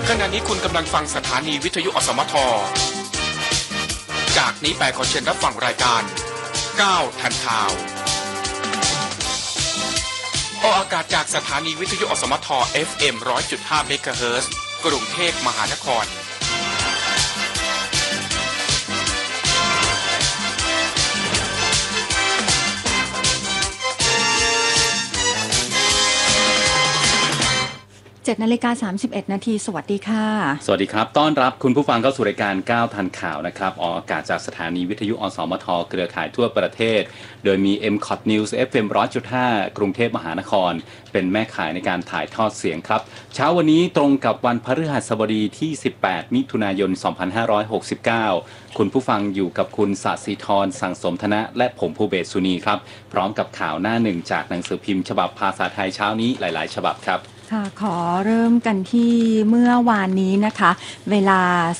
ขณะนี้คุณกำลังฟังสถานีวิทยุอสมทจากนี้ไปขอเชิญรับฟังรายการ9ทันข่าวออกอากาศจากสถานีวิทยุอสมท FM 100.5 เมกะเฮิรตซ์กรุงเทพมหานคร 7:31 นาทีสวัสดีค่ะสวัสดีครับต้อนรับคุณผู้ฟังเข้าสู่รายการ9ทันข่าวนะครับออกอากาศจากสถานีวิทยุอสมทเครือข่ายทั่วประเทศโดยมี MCOT News FM 100.5 กรุงเทพมหานครเป็นแม่ข่ายในการถ่ายทอดเสียงครับเช้าวันนี้ตรงกับวันพฤหัสบดีที่18มิถุนายน2569คุณผู้ฟังอยู่กับคุณศศิธรสังสมธนะและผมภูเบศสุนีครับพร้อมกับข่าวหน้าหนึ่งจากหนังสือพิมพ์ฉบับภาษาไทยเช้านี้หลายๆฉบับครับค่ะขอเริ่มกันที่เมื่อวานนี้นะคะเวลา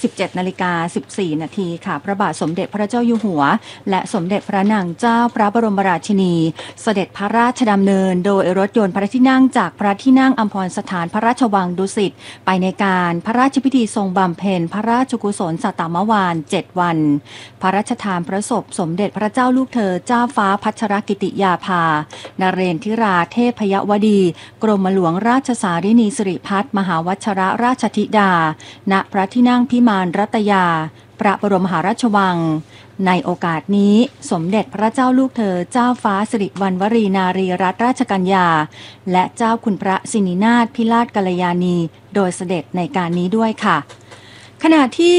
17:14 นาทีค่ะพระบาทสมเด็จพระเจ้าอยู่หัวและสมเด็จพระนางเจ้าพระบรมราชินีเสด็จพระราชดำเนินโดยรถยนต์พระที่นั่งจากพระที่นั่งอัมพรสถานพระราชวังดุสิตไปในการพระราชพิธีทรงบำเพ็ญพระราชกุศลสัตตมวาล7วันพระราชทานพระศพสมเด็จพระเจ้าลูกเธอเจ้าฟ้าพัชรกิติยาภานเรนทิราเทพยวดีกรมหลวงราชสารินีสิริพัฒน์มหาวชรราชธิดาณพระที่นั่งพิมานรัตยาพระบรมมหาราชวังในโอกาสนี้สมเด็จพระเจ้าลูกเธอเจ้าฟ้าสิริวัณวรีนารีรัตนราชกัญญาและเจ้าคุณพระสินินาถพิราชกัลยาณีโดยเสด็จในการนี้ด้วยค่ะขณะที่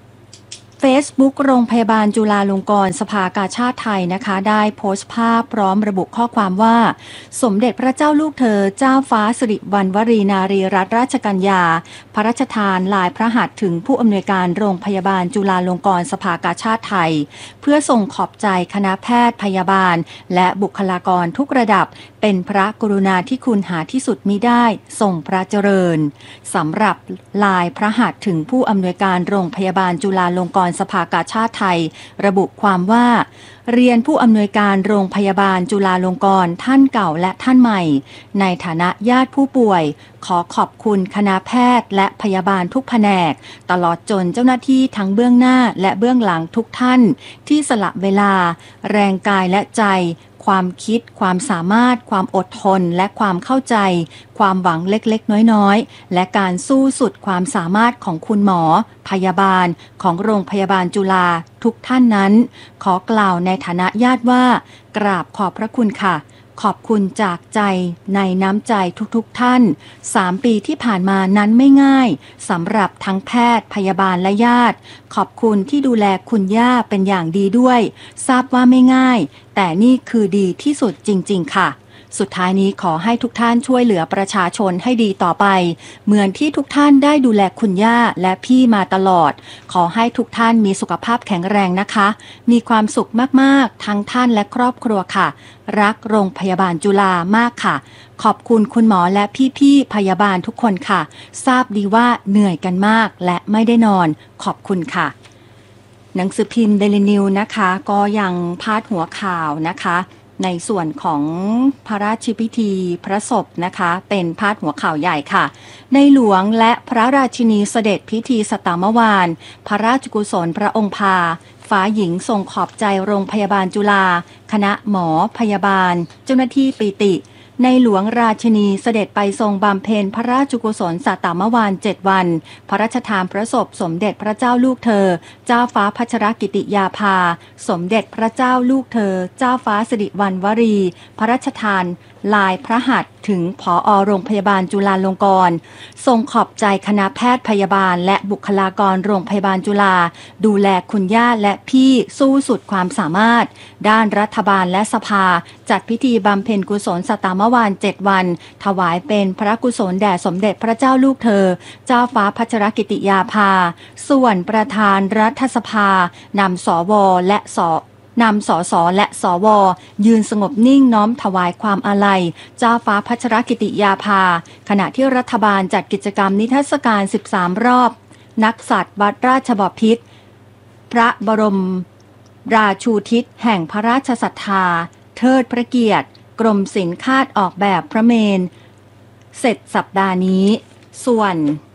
Facebook โรงพยาบาลจุฬาลงกรณ์สภากาชาดไทยนะคะได้โพสต์ภาพพร้อมระบุข้อความว่าสมเด็จพระเจ้าลูกเธอเจ้าฟ้าสิริวัณวรีนารีรัตนราชกัญญาพระราชทานลายพระหัตถ์ถึงผู้อำนวยการโรงพยาบาลจุฬาลงกรณ์สภากาชาดไทยเพื่อส่งขอบใจคณะแพทย์พยาบาลและบุคลากรทุกระดับเป็นพระกรุณาธิคุณหาที่สุดมิได้ทรงพระเจริญสำหรับลายพระหัตถ์ถึงผู้อำนวยการโรงพยาบาลจุฬาลงกรณ์สภากาชาดไทยระบุความว่าเรียนผู้อำนวยการโรงพยาบาลจุฬาลงกรณ์ท่านเก่าและท่านใหม่ในฐานะญาติผู้ป่วยขอขอบคุณคณะแพทย์และพยาบาลทุกแผนกตลอดจนเจ้าหน้าที่ทั้งเบื้องหน้าและเบื้องหลังทุกท่านที่สละเวลาแรงกายและใจความคิดความสามารถความอดทนและความเข้าใจความหวังเล็กๆน้อยๆและการสู้สุดความสามารถของคุณหมอพยาบาลของโรงพยาบาลจุฬาทุกท่านนั้นขอกล่าวในฐานะญาติว่ากราบขอบพระคุณค่ะขอบคุณจากใจในน้ำใจทุกๆท่าน3 ปีที่ผ่านมานั้นไม่ง่ายสำหรับทั้งแพทย์พยาบาลและญาติขอบคุณที่ดูแลคุณย่าเป็นอย่างดีด้วยทราบว่าไม่ง่ายแต่นี่คือดีที่สุดจริงๆค่ะสุดท้ายนี้ขอให้ทุกท่านช่วยเหลือประชาชนให้ดีต่อไปเหมือนที่ทุกท่านได้ดูแลคุณย่าและพี่มาตลอดขอให้ทุกท่านมีสุขภาพแข็งแรงนะคะมีความสุขมากๆทั้งท่านและครอบครัวค่ะรักโรงพยาบาลจุฬามากค่ะขอบคุณคุณหมอและพี่ๆพยาบาลทุกคนค่ะทราบดีว่าเหนื่อยกันมากและไม่ได้นอนขอบคุณค่ะหนังสือพิมพ์ Daily News นะคะก็ยังพาดหัวข่าวนะคะในส่วนของพระราชพิธีพระศพนะคะเป็นพาดหัวข่าวใหญ่ค่ะในหลวงและพระราชินีเสด็จพิธีสัตตมวาลพระราชกุศลพระองค์พาฟ้าหญิงทรงขอบใจโรงพยาบาลจุฬาคณะหมอพยาบาลเจ้าหน้าที่ปิติในหลวงราชินีเสด็จไปทรงบำเพ็ญพระราชกุศลสัตตมวาล7วันพระราชทานพระศพสมเด็จพระเจ้าลูกเธอเจ้าฟ้าพัชรกิติยาภาสมเด็จพระเจ้าลูกเธอเจ้าฟ้าสิริวัณวรีพระราชทานลายพระหัตถ์ถึงผอ.โรงพยาบาลจุฬาลงกรณ์ทรงขอบใจคณะแพทย์พยาบาลและบุคลากรโรงพยาบาลจุฬาดูแลคุณย่าและพี่สู้สุดความสามารถด้านรัฐบาลและสภาจัดพิธีบำเพ็ญกุศลสัตตมวาล7วันถวายเป็นพระกุศลแด่สมเด็จพระเจ้าลูกเธอเจ้าฟ้าพัชรกิติยาภาส่วนประธานรัฐสภานำสวและนำสสและสวยืนสงบนิ่งน้อมถวายความอาลัยเจ้าฟ้าพัชรกิติยาภาขณะที่รัฐบาลจัดกิจกรรมนิทรรศการ13รอบนักสัตว์วัดราชบพิตรพระบรมราชูทิศแห่งพระราชศรัทธาเทิดพระเกียรติกรมศิลป์คาดออกแบบพระเมรุเสร็จสัปดาห์นี้ส่วน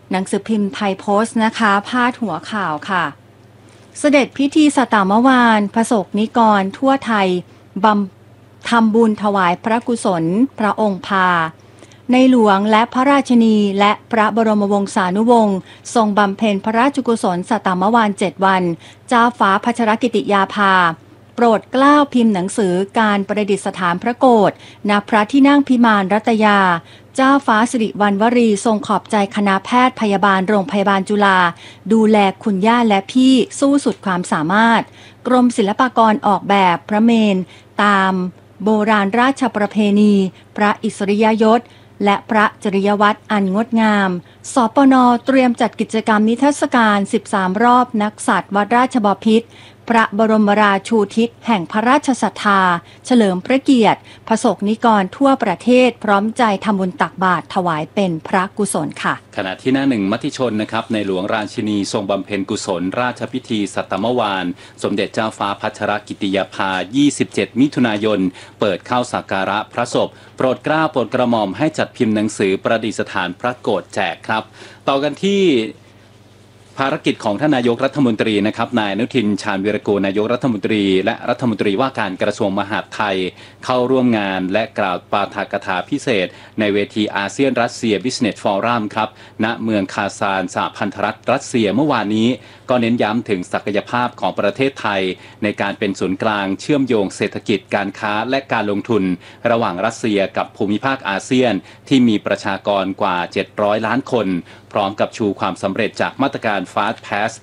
หนังสือพิมพ์ไทยโพสต์นะคะพาดหัวข่าวค่ะเสด็จพิธีสตามวานพระสงฆ์นิกรทั่วไทยทำบุญถวายพระกุศลพระองค์พาในหลวงและพระราชินีและพระบรมวงศานุวงศ์ทรงบำเพ็ญพระราชกุศลสตามวาน7 วันเจ้าฟ้าพัชรกิติยาภาโปรดเกล้าพิมพ์หนังสือการประดิษฐานพระโกฐณพระที่นั่งพิมานรัตยาเจ้าฟ้าสิริวัณวรีทรงขอบใจคณะแพทย์พยาบาลโรงพยาบาลจุฬาดูแลคุณย่าและพี่สู้สุดความสามารถกรมศิลปากรออกแบบพระเมรุตามโบราณราชประเพณีพระอิสริยยศและพระจริยวัตรอันงดงามสปน.เตรียมจัดกิจกรรมนิทรรศการ13 รอบนักสัตว์วัดราชบพิตรพระบรมราชูทิศแห่งพระราชศรัทธาเฉลิมพระเกียรติพระสงฆ์นิกรทั่วประเทศพร้อมใจทำบุญตักบาตรถวายเป็นพระกุศลค่ะขณะที่หน้าหนึ่งมติชนนะครับในหลวงราชินีทรงบำเพ็ญกุศลราชพิธีสัตมวานสมเด็จเจ้าฟ้าพัชรกิติยาภา27 มิถุนายนเปิดเข้าสักการะพระศพโปรดเกล้าโปรดกระหม่อมให้จัดพิมพ์หนังสือประดิษฐานพระโกฐแจกครับต่อกันที่ภารกิจของท่านนายกรัฐมนตรีนะครับนายอนุทินชาญวีรกูลนายกรัฐมนตรีและรัฐมนตรีว่าการกระทรวงมหาดไทยเข้าร่วมงานและกล่าวปาฐกถาพิเศษในเวทีอาเซียนรัสเซีย Business Forum ครับณเมืองคาซานสหพันธรัฐรัสเซียเมื่อวานนี้ก็เน้นย้ำถึงศักยภาพของประเทศไทยในการเป็นศูนย์กลางเชื่อมโยงเศรษฐกิจการค้าและการลงทุนระหว่างรัสเซียกับภูมิภาคอาเซียนที่มีประชากรกว่า700 ล้านคนพร้อมกับชูความสำเร็จจากมาตรการ Fast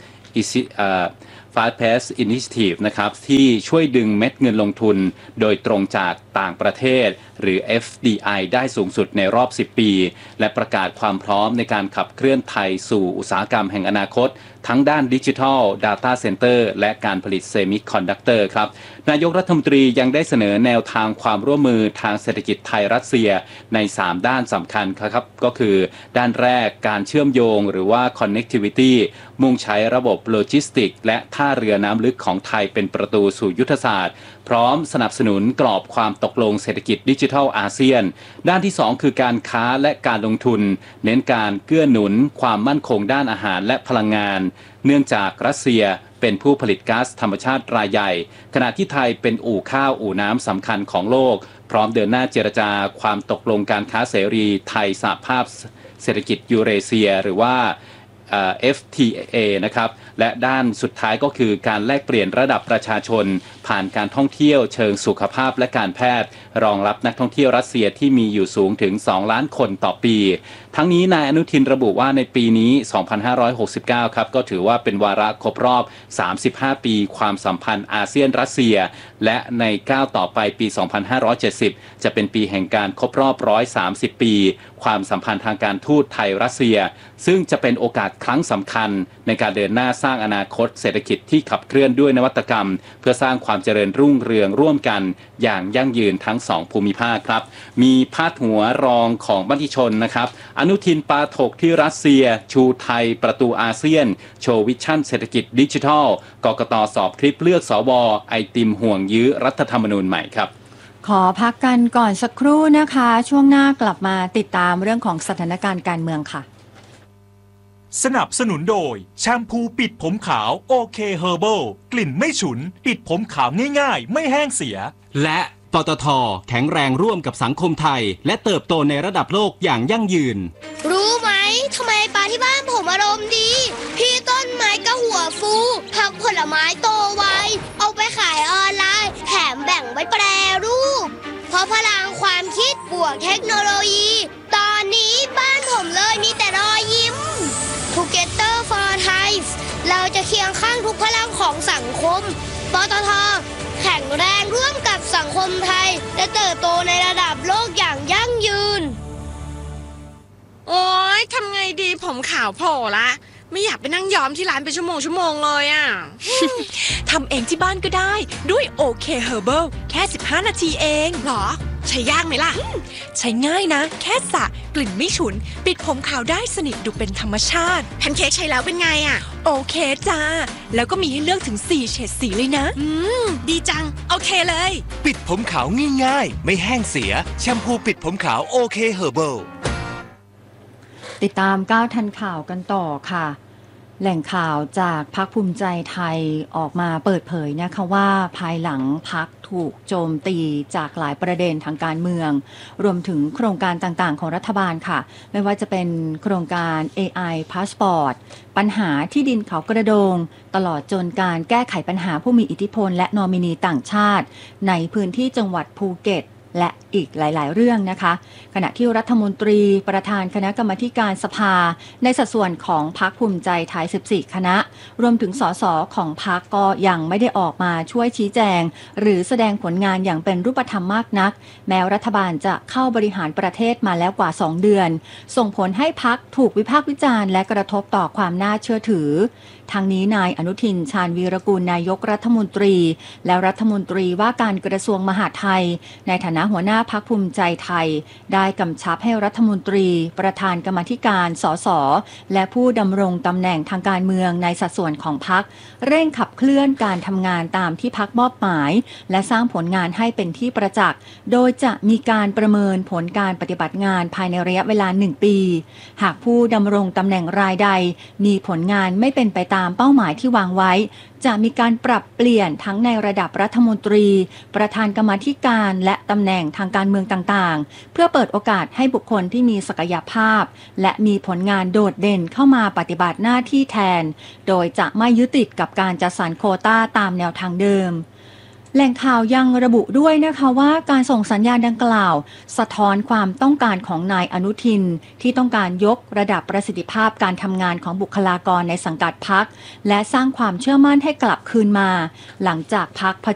Pass Initiative นะครับที่ช่วยดึงเม็ดเงินลงทุนโดยตรงจากต่างประเทศหรือ FDI ได้สูงสุดในรอบ 10 ปีและประกาศความพร้อมในการขับเคลื่อนไทยสู่อุตสาหกรรมแห่งอนาคตทั้งด้านดิจิทัล Data Center และการผลิตเซมิคอนดักเตอร์ครับนายกรัฐมนตรียังได้เสนอแนวทางความร่วมมือทางเศรษฐกิจไทยรัสเซียใน3ด้านสำคัญครับก็คือด้านแรกการเชื่อมโยงหรือว่า Connectivity มุ่งใช้ระบบโลจิสติกและท่าเรือน้ำลึกของไทยเป็นประตูสู่ยุทธศาสตร์พร้อมสนับสนุนกรอบความตกลงเศรษฐกิจดิจิทัลอาเซียนด้านที่2คือการค้าและการลงทุนเน้นการเกื้อหนุนความมั่นคงด้านอาหารและพลังงานเนื่องจากรัสเซียเป็นผู้ผลิตก๊าซธรรมชาติรายใหญ่ขณะที่ไทยเป็นอู่ข้าวอู่น้ำสำคัญของโลกพร้อมเดินหน้าเจรจาความตกลงการค้าเสรีไทยสหภาพเศรษฐกิจยูเรเซียหรือว่าFTA นะครับและด้านสุดท้ายก็คือการแลกเปลี่ยนระดับประชาชนผ่านการท่องเที่ยวเชิงสุขภาพและการแพทย์รองรับนักท่องเที่ยวรัสเซียที่มีอยู่สูงถึง2 ล้านคนต่อปีทั้งนี้นายอนุทินระบุว่าในปีนี้ 2569 ครับก็ถือว่าเป็นวาระครบรอบ 35 ปีความสัมพันธ์อาเซียนรัสเซียและในก้าวต่อไปปี 2570 จะเป็นปีแห่งการครบรอบ 130 ปีความสัมพันธ์ทางการทูตไทยรัสเซียซึ่งจะเป็นโอกาสครั้งสำคัญในการเดินหน้าสร้างอนาคตเศรษฐกิจที่ขับเคลื่อนด้วยนวัตกรรมเพื่อสร้างความเจริญรุ่งเรืองร่วมกันอย่างยั่งยืนทั้ง2ภูมิภาคครับมีพาดหัวรองของมติชนนะครับอนุทินปาถกที่รัสเซียชูไทยประตูอาเซียนโชว์วิชั่นเศรษฐกิจดิจิทัลกกต.สอบคลิปเลือกสว.ไอติมห่วงยื้อรัฐธรรมนูญใหม่ครับขอพักกันก่อนสักครู่นะคะช่วงหน้ากลับมาติดตามเรื่องของสถานการณ์การเมืองค่ะสนับสนุนโดยแชมพูปิดผมขาวโอเคเฮอร์เบิลกลิ่นไม่ฉุนปิดผมขาวง่ายๆไม่แห้งเสียและปตท.แข็งแรงร่วมกับสังคมไทยและเติบโตในระดับโลกอย่างยั่งยืนรู้ไหมทำไมปลาที่บ้านผมอารมณ์ดีพี่ต้นไม้ก็หัวฟูผักผลไม้โตไวเอาไปขายออนไลน์แถมแบ่งไว้แปรรูปเพราะพลังความคิดบวกเทคโนโลยีตอนนี้บ้านผมเลยมีแต่รอยยิ้ม Together for Thai เราจะเคียงข้างทุกพลังของสังคมปตท.แข็งแรงร่วมกับสังคมไทยและเติบโตในระดับโลกอย่างยั่งยืนโอ๊ยทำไงดีผมขาวโผล่ละไม่อยากไปนั่งย้อมที่ร้านเป็นชั่วโมงเลยอ่ะทำเองที่บ้านก็ได้ด้วยโอเคเฮอร์เบิลแค่15 นาทีเองหรอใช้ยากไหมล่ะใช้ง่ายนะแค่สระกลิ่นไม่ฉุนปิดผมขาวได้สนิทดูเป็นธรรมชาติแพนเค้กใช้แล้วเป็นไงอ่ะโอเคจ้าแล้วก็มีให้เลือกถึง4เฉดสีเลยนะดีจังโอเคเลยปิดผมขาวง่ายๆไม่แห้งเสียแชมพูปิดผมขาวโอเคเฮอร์เบิลติดตาม9ทันข่าวกันต่อค่ะ แหล่งข่าวจากพรรคภูมิใจไทยออกมาเปิดเผยนะคะว่าภายหลังพรรคถูกโจมตีจากหลายประเด็นทางการเมืองรวมถึงโครงการต่างๆของรัฐบาลค่ะไม่ว่าจะเป็นโครงการ AI Passport ปัญหาที่ดินเขากระโดงตลอดจนการแก้ไขปัญหาผู้มีอิทธิพลและนอมินีต่างชาติในพื้นที่จังหวัดภูเก็ตและอีกหลายๆเรื่องนะคะขณะที่รัฐมนตรีประธานคณะกรรมาการสภาในสัดส่วนของพรรคภูมิใจไทย14คณะรวมถึงสสของพรรคก็ยังไม่ได้ออกมาช่วยชี้แจงหรือแสดงผลงานอย่างเป็นรูปธรรมมากนักแม้รัฐบาลจะเข้าบริหารประเทศมาแล้วกว่า2เดือนส่งผลให้พรรคถูกวิพากษ์วิจารณ์และกระทบต่อความน่าเชื่อถือทางนี้นายอนุทินชาญวีรกูลนายกรัฐมนตรีและรัฐมนตรีว่าการกระทรวงมหาดไทยในฐานะหัวหน้าพรรคภูมิใจไทยได้กำชับให้รัฐมนตรีประธานกรรมาธิการสสและผู้ดำรงตำแหน่งทางการเมืองในสัดส่วนของพรรคเร่งขับเคลื่อนการทำงานตามที่พรรคมอบหมายและสร้างผลงานให้เป็นที่ประจักษ์โดยจะมีการประเมินผลการปฏิบัติงานภายในระยะเวลา1ปีหากผู้ดำรงตำแหน่งรายใดมีผลงานไม่เป็นไปตามเป้าหมายที่วางไว้จะมีการปรับเปลี่ยนทั้งในระดับรัฐมนตรีประธานกรรมาธิการและตำแหน่งทางการเมืองต่างๆเพื่อเปิดโอกาสให้บุคคลที่มีศักยภาพและมีผลงานโดดเด่นเข้ามาปฏิบัติหน้าที่แทนโดยจะไม่ยึดติดกับการจัดสรรโควต้าตามแนวทางเดิมแหล่งข่าวยังระบุด้วยนะคะว่าการส่งสัญญาณดังกล่าวสะท้อนความต้องการของนายอนุทินที่ต้องการยกระดับประสิทธิภาพการทำงานของบุคลากรในสังกัดพรรคและสร้างความเชื่อมั่นให้กลับคืนมาหลังจากพรรคเผ